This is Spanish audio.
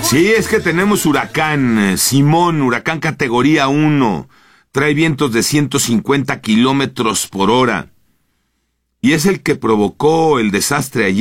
Sí, es que tenemos huracán, Simón, huracán categoría 1. Trae vientos de 150 kilómetros por hora. Y es el que provocó el desastre ayer.